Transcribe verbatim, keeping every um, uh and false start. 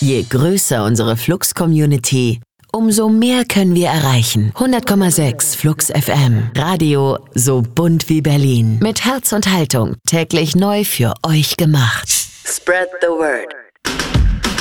Je größer unsere Flux-Community, umso mehr können wir erreichen. hundert Komma sechs Flux F M. Radio so bunt wie Berlin. Mit Herz und Haltung. Täglich neu für euch gemacht. Spread the word.